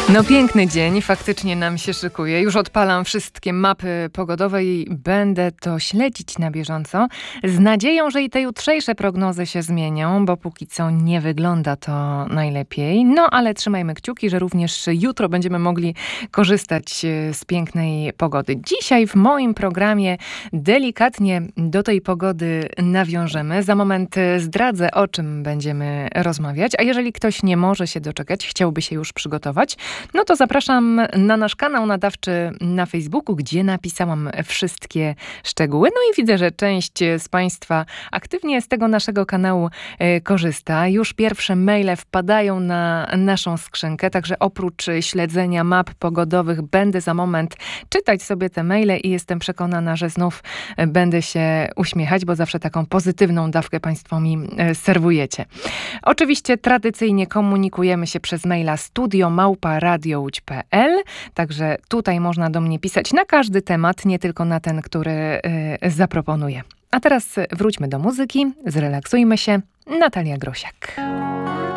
No piękny dzień, faktycznie nam się szykuje. Już odpalam wszystkie mapy pogodowe i będę to śledzić na bieżąco. Z nadzieją, że i te jutrzejsze prognozy się zmienią, bo póki co nie wygląda to najlepiej. No ale trzymajmy kciuki, że również jutro będziemy mogli korzystać z pięknej pogody. Dzisiaj w moim programie delikatnie do tej pogody nawiążemy. Za moment zdradzę, o czym będziemy rozmawiać. A jeżeli ktoś nie może się doczekać, chciałby się już przygotować, no to zapraszam na nasz kanał nadawczy na Facebooku, gdzie napisałam wszystkie szczegóły. No i widzę, że część z Państwa aktywnie z tego naszego kanału korzysta. Już pierwsze maile wpadają na naszą skrzynkę, także oprócz śledzenia map pogodowych będę za moment czytać sobie te maile i jestem przekonana, że znów będę się uśmiechać, bo zawsze taką pozytywną dawkę Państwo mi serwujecie. Oczywiście tradycyjnie komunikujemy się przez maila studio@radiołódź.pl, także tutaj można do mnie pisać na każdy temat, nie tylko na ten, który zaproponuję. A teraz wróćmy do muzyki, zrelaksujmy się. Natalia Grosiak.